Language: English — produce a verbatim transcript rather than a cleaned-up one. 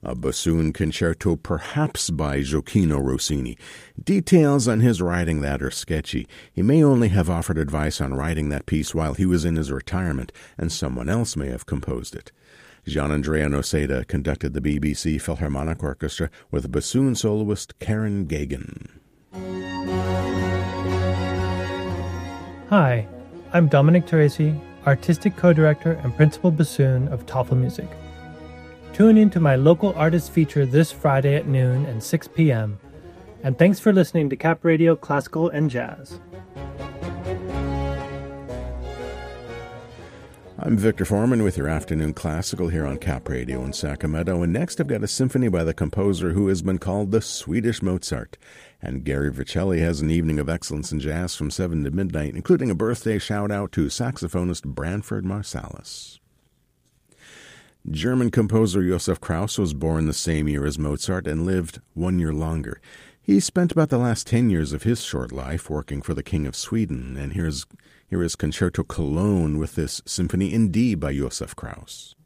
A bassoon concerto perhaps by Gioacchino Rossini. Details on his writing that are sketchy. He may only have offered advice on writing that piece while he was in his retirement, and someone else may have composed it. Gian-Andrea Noseda conducted the B B C Philharmonic Orchestra with bassoon soloist Karen Gagan. Hi, I'm Dominic Teresi, Artistic Co-Director and Principal Bassoon of Toffel Music. Tune in to my local artist feature this Friday at noon and six p.m. And thanks for listening to Cap Radio Classical and Jazz. I'm Victor Foreman with your Afternoon Classical here on Cap Radio in Sacramento. And next I've got a symphony by the composer who has been called the Swedish Mozart. And Gary Vercelli has an evening of excellence in jazz from seven to midnight, including a birthday shout-out to saxophonist Branford Marsalis. German composer Josef Krauss was born the same year as Mozart and lived one year longer. He spent about the last ten years of his short life working for the King of Sweden, and here's here is Concerto Cologne with this Symphony in D by Josef Krauss.